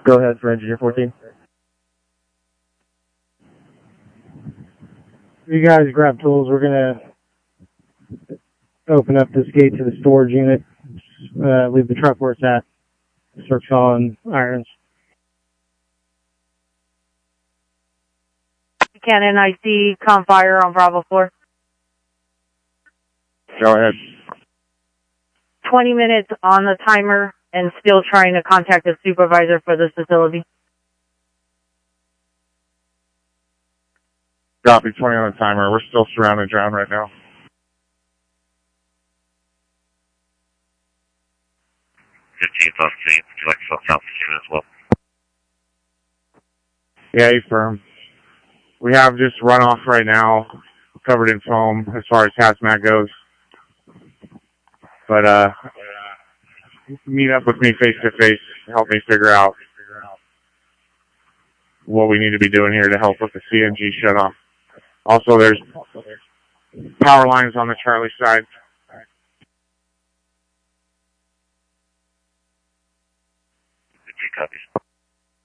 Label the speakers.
Speaker 1: Go ahead for engineer 14.
Speaker 2: You guys grab tools. We're going to open up this gate to the storage unit. Leave the truck where it's at. Start sawing irons.
Speaker 3: Cannon, I see com fire on Bravo 4.
Speaker 4: Go ahead.
Speaker 3: 20 minutes on the timer and still trying to contact the supervisor for this facility.
Speaker 4: Copy, 20 on the timer. We're still surrounded down right now.
Speaker 5: Off G. Would you like to fill South Virginia as well?
Speaker 4: Yeah, affirm. We have just runoff right now, covered in foam as far as hazmat goes. But meet up with me face to face to help me figure out what we need to be doing here to help with the CNG shutoff. Also, there's power lines on the Charlie side.
Speaker 5: Copies.